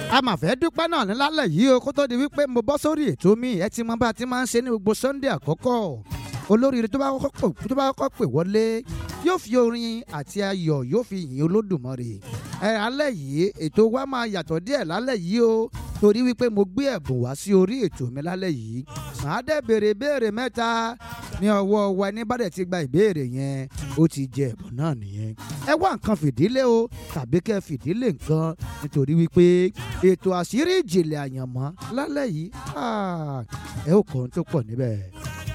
a máa fẹ́ dúpẹ́ náà ní lálẹ́ yìí o kó tó di wípé mo bọ́ sórí ètò mi ẹ ti mọ bá a ti máa ń ṣe ní gbogbo Sunday àkọ́kọ́ olóríire tó bá kọ́kọ́ pè wọlé yóò fi orin àti ayọ̀ yóò fi yìn Olódùmarè alẹ́ yìí ètò wa máa yàtọ̀ díẹ̀ lálẹ́ yìí o torí wípé mo gbé ẹ̀bùn wá sí orí ètò mi lálẹ́ yìí màá dẹ̀ béèrè ìbéèrè mẹ́ta ní ọwọ́ wa ní bàdẹ̀ ti gba ìbéèrè yẹn ó ti jẹ ẹ̀bùn náà nìyẹn ẹ wá nǹkan fìdílé o tàbí kẹ́ fìdílé nǹkan nítorí wípé ètò àṣírí ìjìnlẹ̀ àyànmọ́ lálẹ́ yìí ẹ ó kọ́ ohun tó pọ̀ níbẹ̀.